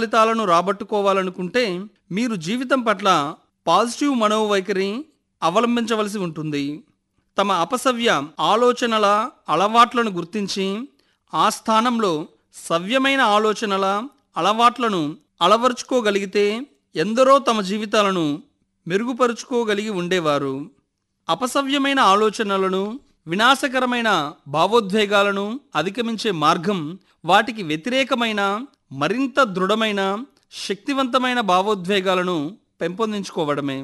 ఫలితాలను రాబట్టుకోవాలనుకుంటే మీరు జీవితం పట్ల పాజిటివ్ మనోవైఖరి అవలంబించవలసి ఉంటుంది. తమ అపసవ్య ఆలోచనల అలవాట్లను గుర్తించి ఆ స్థానంలో సవ్యమైన ఆలోచనల అలవాట్లను అలవర్చుకోగలిగితే ఎందరో తమ జీవితాలను మెరుగుపరుచుకోగలిగి ఉండేవారు. అపసవ్యమైన ఆలోచనలను, వినాశకరమైన భావోద్వేగాలను అధిగమించే మార్గం వాటికి వ్యతిరేకమైన మరింత దృఢమైన శక్తివంతమైన భావోద్వేగాలను పెంపొందించుకోవడమే.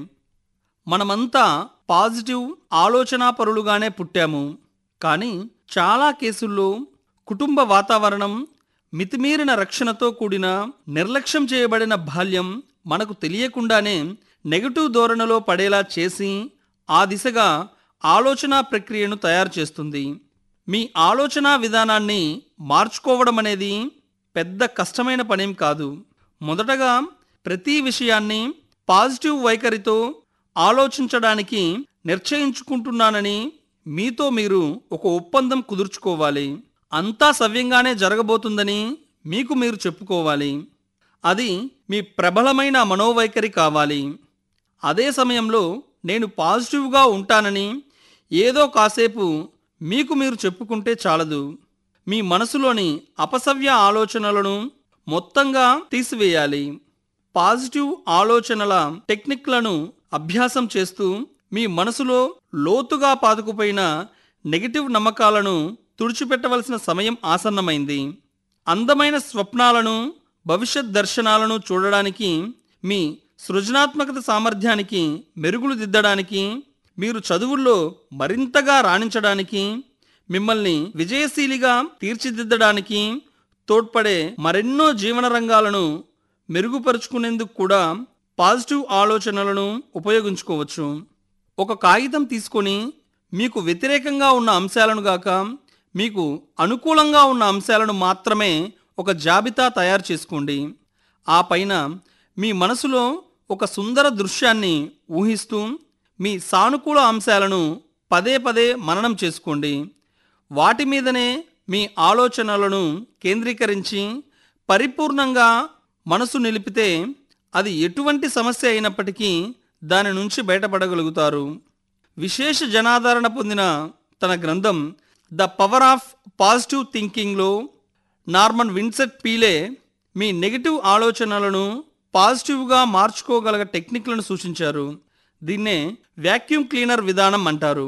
మనమంతా పాజిటివ్ ఆలోచనాపరులుగానే పుట్టాము. కానీ చాలా కేసుల్లో కుటుంబ వాతావరణం, మితిమీరిన రక్షణతో కూడిన నిర్లక్ష్యం చేయబడిన బాల్యం మనకు తెలియకుండానే నెగటివ్ ధోరణిలో పడేలా చేసి ఆ దిశగా ఆలోచన ప్రక్రియను తయారు చేస్తుంది. మీ ఆలోచన విధానాన్ని మార్చుకోవడం అనేది పెద్ద కష్టమైన పనేం కాదు. మొదటగా ప్రతి విషయాన్ని పాజిటివ్ వైఖరితో ఆలోచించడానికి నిశ్చయించుకుంటున్నానని మీతో మీరు ఒక ఒప్పందం కుదుర్చుకోవాలి. అంతా సవ్యంగానే జరగబోతుందని మీకు మీరు చెప్పుకోవాలి. అది మీ ప్రబలమైన మనోవైఖరి కావాలి. అదే సమయంలో నేను పాజిటివ్గా ఉంటానని ఏదో కాసేపు మీకు మీరు చెప్పుకుంటే చాలదు. మీ మనసులోని అపసవ్య ఆలోచనలను మొత్తంగా తీసివేయాలి. పాజిటివ్ ఆలోచనల టెక్నిక్లను అభ్యాసం చేస్తూ మీ మనసులో లోతుగా పాతుకుపోయిన నెగటివ్ నమ్మకాలను తుడిచిపెట్టవలసిన సమయం ఆసన్నమైంది. అందమైన స్వప్నాలను, భవిష్యత్ దర్శనాలను చూడడానికి, మీ సృజనాత్మకత సామర్థ్యానికి మెరుగులు దిద్దడానికి, మీరు చదువుల్లో మరింతగా రాణించడానికి, మిమ్మల్ని విజయశీలిగా తీర్చిదిద్దడానికి తోడ్పడే మరెన్నో జీవన రంగాలను మెరుగుపరుచుకునేందుకు కూడా పాజిటివ్ ఆలోచనలను ఉపయోగించుకోవచ్చు. ఒక కాగితం తీసుకొని మీకు వ్యతిరేకంగా ఉన్న అంశాలను గాక మీకు అనుకూలంగా ఉన్న అంశాలను మాత్రమే ఒక జాబితా తయారు చేసుకోండి. ఆ పైన మీ మనసులో ఒక సుందర దృశ్యాన్ని ఊహిస్తూ మీ సానుకూల అంశాలను పదే పదే మననం చేసుకోండి. వాటి మీదనే మీ ఆలోచనలను కేంద్రీకరించి పరిపూర్ణంగా మనసు నిలిపితే అది ఎటువంటి సమస్య అయినప్పటికీ దాని నుంచి బయటపడగలుగుతారు. విశేష జనాదరణ పొందిన తన గ్రంథం the power of positive థింకింగ్లో Norman Vincent Pele me negative ఆలోచనలను పాజిటివ్గా మార్చుకోగల టెక్నిక్లను సూచించారు. దీన్నే వ్యాక్యూమ్ క్లీనర్ విధానం అంటారు.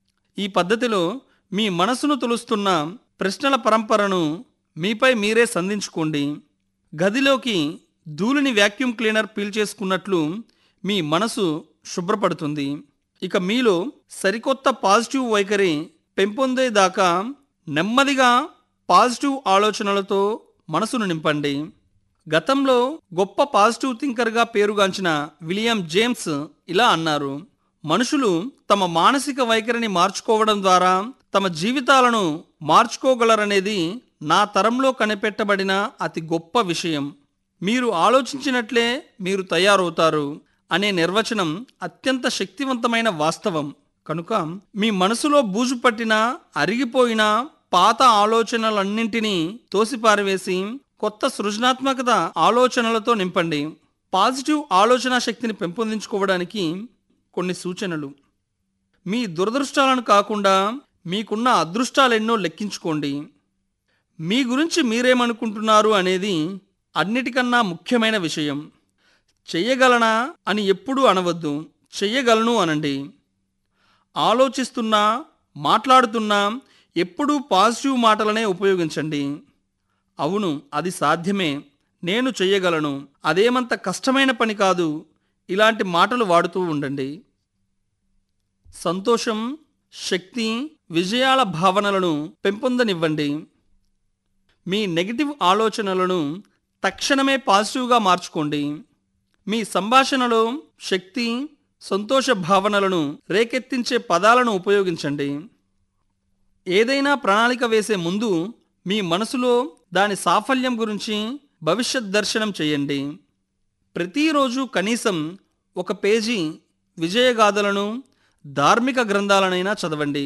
ఈ పద్ధతిలో మీ మనసును తొలుస్తున్న ప్రశ్నల పరంపరను మీపై మీరే సంధించుకోండి. గదిలోకి ధూళిని వ్యాక్యూమ్ క్లీనర్ పీల్చేసుకున్నట్లు మీ మనసు శుభ్రపడుతుంది. ఇక మీలో సరికొత్త పాజిటివ్ వైఖరి పెంపొందేదాకా నెమ్మదిగా పాజిటివ్ ఆలోచనలతో మనసును నింపండి. గతంలో గొప్ప పాజిటివ్ థింకర్గా పేరుగాంచిన విలియం జేమ్స్ ఇలా అన్నారు: మనుషులు తమ మానసిక వైఖరిని మార్చుకోవడం ద్వారా తమ జీవితాలను మార్చుకోగలరనేది నా తరంలో కనిపెట్టబడిన అతి గొప్ప విషయం. మీరు ఆలోచించినట్లే మీరు తయారవుతారు అనే నిర్వచనం అత్యంత శక్తివంతమైన వాస్తవం. కనుక మీ మనసులో బూజు పట్టిన, అరిగిపోయిన పాత ఆలోచనలన్నింటినీ తోసిపారవేసి కొత్త సృజనాత్మకత ఆలోచనలతో నింపండి. పాజిటివ్ ఆలోచన శక్తిని పెంపొందించుకోవడానికి కొన్ని సూచనలు. మీ దురదృష్టాలను కాకుండా మీకున్న అదృష్టాలెన్నో లెక్కించుకోండి. మీ గురించి మీరేమనుకుంటున్నారు అనేది అన్నిటికన్నా ముఖ్యమైన విషయం. చెయ్యగలనా అని ఎప్పుడూ అనవద్దు, చెయ్యగలను అనండి. ఆలోచిస్తున్నా, మాట్లాడుతున్నా ఎప్పుడూ పాజిటివ్ మాటలనే ఉపయోగించండి. అవును, అది సాధ్యమే, నేను చెయ్యగలను, అదేమంత కష్టమైన పని కాదు, ఇలాంటి మాటలు వాడుతూ ఉండండి. సంతోషం, శక్తి, విజయాల భావనలను పెంపొందనివ్వండి. మీ నెగటివ్ ఆలోచనలను తక్షణమే పాజిటివ్గా మార్చుకోండి. మీ సంభాషణలో శక్తి, సంతోష భావనలను రేకెత్తించే పదాలను ఉపయోగించండి. ఏదైనా ప్రణాళిక వేసే ముందు మీ మనసులో దాని సాఫల్యం గురించి భవిష్యత్ దర్శనం చేయండి. ప్రతిరోజు కనీసం ఒక పేజీ విజయగాథలను, ధార్మిక గ్రంథాలనైనా చదవండి.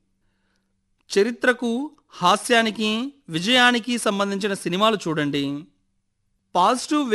చరిత్రకు, హాస్యానికి, విజయానికి సంబంధించిన సినిమాలు చూడండి. పాజిటివ్